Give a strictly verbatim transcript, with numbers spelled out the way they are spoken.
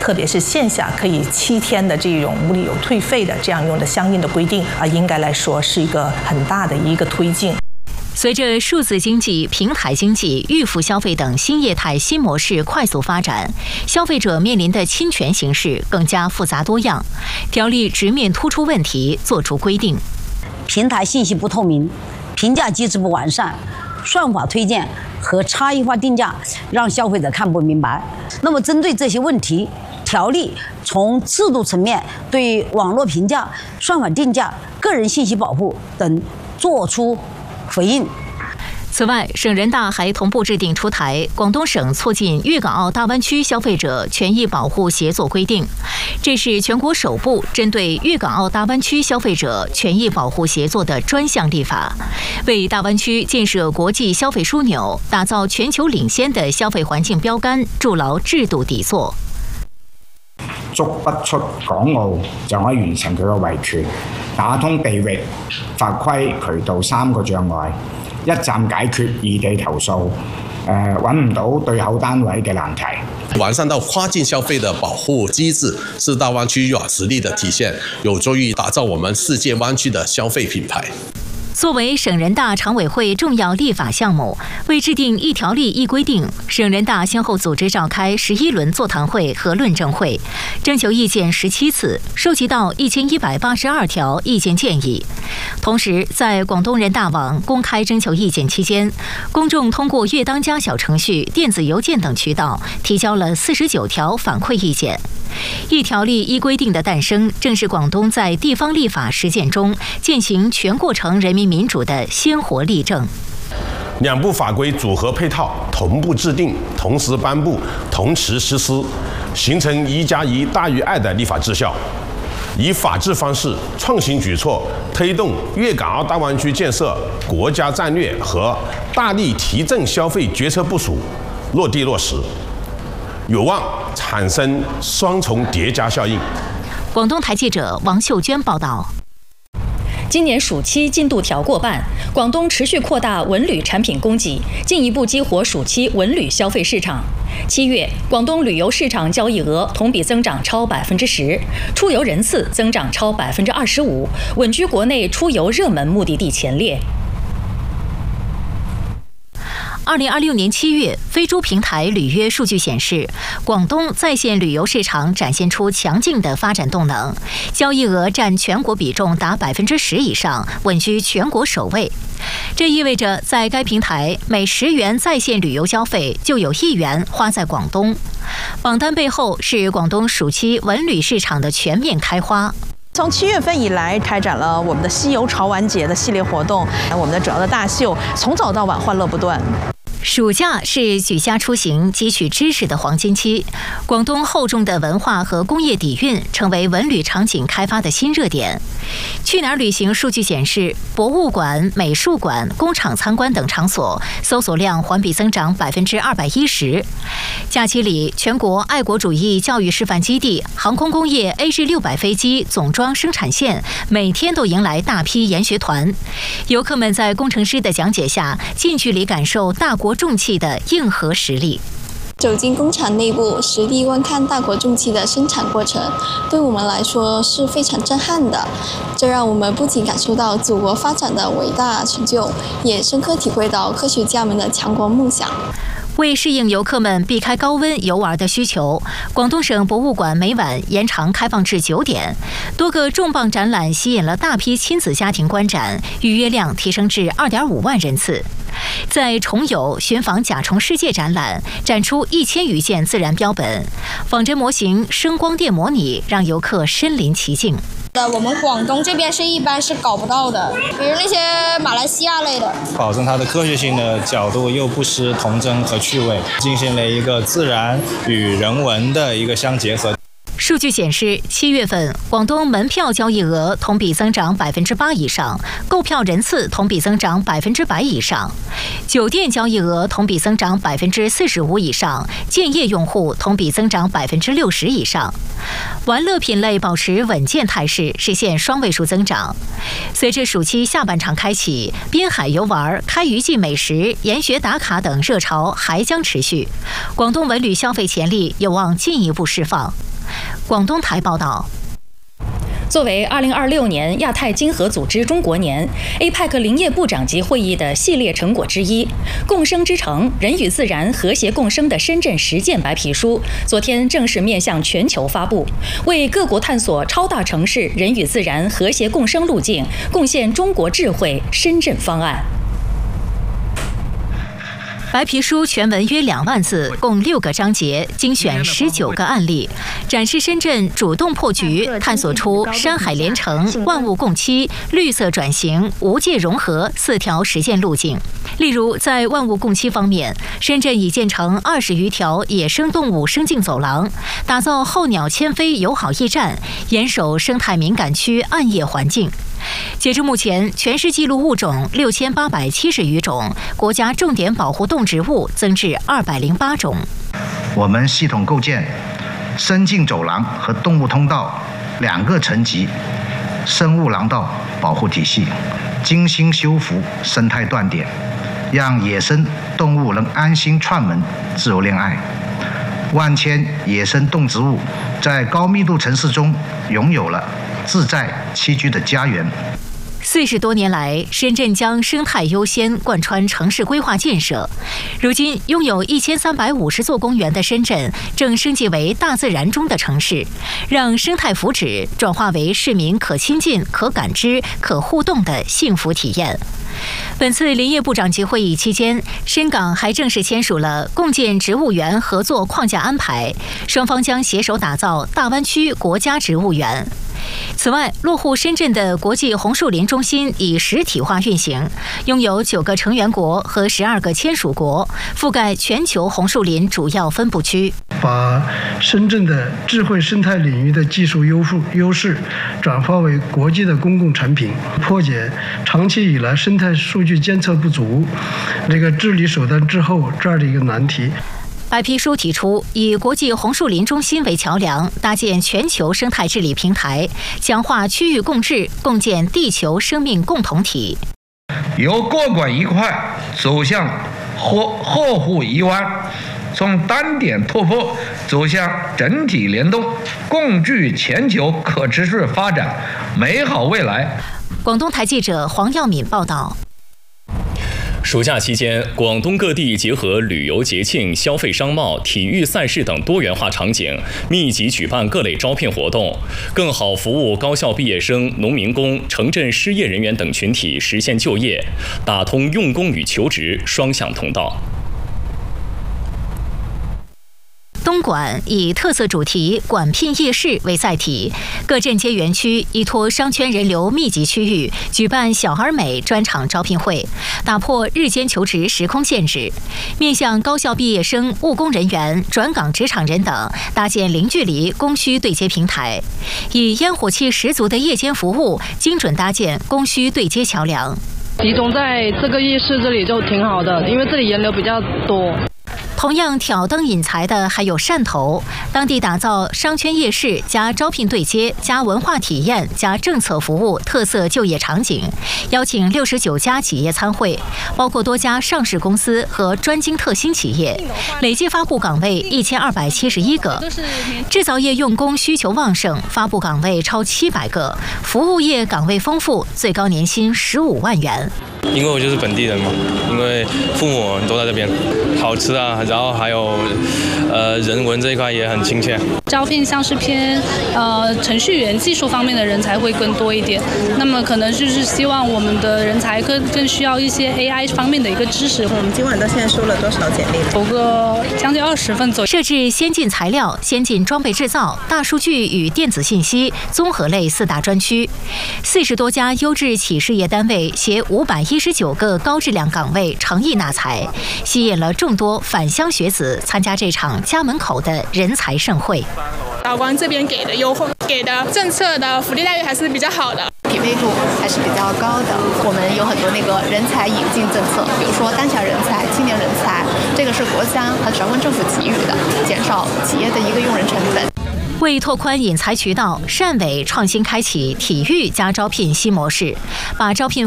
特别是线下可以七天的这种无理由退费的这样用的相应的规定啊，应该来说是一个很大的一个推进。 随着数字经济、平台经济、预付消费等新业态新模式快速发展，消费者面临的侵权形势更加复杂多样。条例直面突出问题，作出规定。 平台信息不透明，评价机制不完善，算法推荐和差异化定价让消费者看不明白。那么针对这些问题，条例从制度层面对网络评价、算法定价、个人信息保护等作出回应。 此外，省人大还同步制定出台《广东省促进粤港澳大湾区消费者权益保护协作规定》，这是全国首部针对粤港澳大湾区消费者权益保护协作的专项立法，为大湾区建设国际消费枢纽、打造全球領先的消費環境標杆築牢制度底座。 足不出港澳就可以完成佢嘅維權，打通地域、法規、渠道三個障礙，一站解決異地投訴，誒揾唔到對口單位嘅難題。 完善到跨境消費的保護機制，是大灣區軟實力的體現，有助於打造我們世界灣區的消費品牌。 作为省人大常委会重要立法项目，为制定一条例一规定，省人大先后组织召开十一轮座谈会和论证会，征求意见十七次，收集到一千一百八十二条意见建议。同时，在广东人大网公开征求意见期间，公众通过粤当家小程序、电子邮件等渠道提交了四十九条反馈意见。一条例一规定的诞生，正是广东在地方立法实践中践行全过程人民民主的鲜活例证。 两部法规组合配套，同步制定，同时颁布，同时实施，形成一加一大于二的立法治效。以法治方式创新举措，推动粤港澳大湾区建设国家战略和大力提振消费决策部署落地落实，有望产生双重叠加效应。 广东台记者王秀娟报道。 今年暑期进度条过半，广东持续扩大文旅产品供给，进一步激活暑期文旅消费市场。七月，广东旅游市场交易额同比增长超百分之十，出游人次增长超百分之二十五，稳居国内出游热门目的地前列。 二零二六年七月，飞猪平台履约数据显示，广东在线旅游市场展现出强劲的发展动能，交易额占全国比重达百分之十以上，稳居全国首位。这意味着，在该平台每十元在线旅游消费就有一元花在广东。榜单背后是广东暑期文旅市场的全面开花。 从七月份以来，开展了我们的西游潮玩节的系列活动，我们的主要的大秀从早到晚欢乐不断。 暑假是举家出行、汲取知识的黄金期，广东厚重的文化和工业底蕴成为文旅场景开发的新热点。去哪儿旅行数据显示，博物馆、美术馆、工厂参观等场所搜索量环比增长百分之二百一十。假期里，全国爱国主义教育示范基地、航空工业 A G 六百飞机总装生产线每天都迎来大批研学团，游客们在工程师的讲解下，近距离感受大国重器的硬核实力。 走进工厂内部，实地观看大国重器的生产过程，对我们来说是非常震撼的。这让我们不仅感受到祖国发展的伟大成就，也深刻体会到科学家们的强国梦想。 为适应游客们避开高温游玩的需求，广东省博物馆每晚延长开放至九点，多个重磅展览吸引了大批亲子家庭观展，预约量提升至二点五万人次。在虫友寻访甲虫世界展览，展出一千余件自然标本，仿真模型、声光电模拟，让游客身临其境。 我们广东这边是一般是搞不到的，比如那些马来西亚类的， 保证它的科学性的角度又不失童真和趣味，进行了一个自然与人文的一个相结合。 数据显示，七月份广东门票交易额同比增长百分之八以上，购票人次同比增长百分之百以上，酒店交易额同比增长百分之四十五以上，建业用户同比增长百分之六十以上。 玩乐品类保持稳健态势，实现双位数增长。随着暑期下半场开启，滨海游玩、开渔季美食、研学打卡等热潮还将持续，广东文旅消费潜力有望进一步释放。广东台报道。 作为二零二六年亚太经合组织中国年 A P E C 林业部长级会议的系列成果之一，共生之城，人与自然和谐共生的深圳实践白皮书，昨天正式面向全球发布，为各国探索超大城市人与自然和谐共生路径，贡献中国智慧深圳方案。 白皮书全文约两万字，共六个章节，精选十九个案例，展示深圳主动破局，探索出山海连城、万物共栖、绿色转型、无界融合四条实践路径。例如，在万物共栖方面，深圳已建成二十余条野生动物生境走廊，打造候鸟迁飞友好驿站，严守生态敏感区暗夜环境。截至目前，全市记录物种六千八百七十余种，国家重点保护动植物增至二百零八种。 我们系统构建生境走廊和动物通道两个层级生物廊道保护体系，精心修复生态断点，让野生动物能安心串门自由恋爱。万千野生动植物在高密度城市中拥有了自在栖居的家园。 四十多年来，深圳将生态优先贯穿城市规划建设。如今，拥有一千三百五十座公园的深圳，正升级为大自然中的城市，让生态福祉转化为市民可亲近、可感知、可互动的幸福体验。本次林业部长级会议期间，深港还正式签署了共建植物园合作框架安排，双方将携手打造大湾区国家植物园。此外，落户深圳的国际红树林中心已实体化运行，拥有九个成员国和十二个签署国，覆盖全球红树林主要分布区。 把深圳的智慧生态领域的技术优势优势转化为国际的公共产品，破解长期以来生态数据监测不足、这个治理手段滞后这样的一个难题。 白皮书提出，以国际红树林中心为桥梁，搭建全球生态治理平台，强化区域共治，共建地球生命共同体。 由各管一块走向呵呵护一湾，从单点突破走向整体联动，共聚全球可持续发展美好未来。 广东台记者黄耀敏报道。 暑假期间，广东各地结合旅游节庆、消费商贸、体育赛事等多元化场景，密集举办各类招聘活动，更好服务高校毕业生、农民工、城镇失业人员等群体实现就业，打通用工与求职双向通道。 东莞以特色主题“莞聘夜市”为载体，各镇街园区依托商圈人流密集区域，举办小而美专场招聘会，打破日间求职时空限制，面向高校毕业生、务工人员、转岗职场人等，搭建零距离供需对接平台，以烟火气十足的夜间服务，精准搭建供需对接桥梁。 集中在这个夜市这里就挺好的，因为这里人流比较多。 同样挑灯引才的还有汕头，当地打造商圈夜市加招聘对接加文化体验加政策服务特色就业场景，邀请六十九家企业参会，包括多家上市公司和专精特新企业，累计发布岗位一千二百七十一个。制造业用工需求旺盛，发布岗位超七百个，服务业岗位丰富，最高年薪十五万元。 因为我就是本地人嘛，因为父母都在这边，好吃啊，然后还有，呃，人文这一块也很亲切。 招聘像是偏呃程序员、技术方面的人才会更多一点，那么可能就是希望我们的人才更更需要一些 A I 方面的一个知识。 我们今晚到现在收了多少简历？ 有个将近二十份左右。 设置先进材料、先进装备制造、大数据与电子信息综合类四大专区，四十多家优质企事业单位携五百一十九个高质量岗位诚意纳才，吸引了众多返乡学子参加这场家门口的人才盛会。 道光这边给的优惠、给的政策的福利待遇还是比较好的， 匹配度还是比较高的。我们有很多那个人才引进政策，比如说当下人才、青年人才，这个是国家和省份政府给予的，减少企业的一个用人成本。 为拓宽引才渠道，汕尾创新开启体育加招聘新模式，把招聘